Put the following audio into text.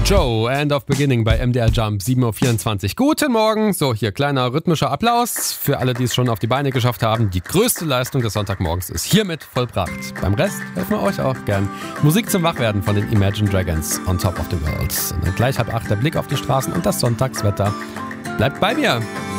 Joe, End of Beginning bei MDR Jump, 7.24 Uhr. Guten Morgen. So, hier kleiner rhythmischer Applaus für alle, die es schon auf die Beine geschafft haben. Die größte Leistung des Sonntagmorgens ist hiermit vollbracht. Beim Rest helfen wir euch auch gern. Musik zum Wachwerden von den Imagine Dragons, On Top of the World. Und dann gleich 7:30 der Blick auf die Straßen und das Sonntagswetter. Bleibt bei mir.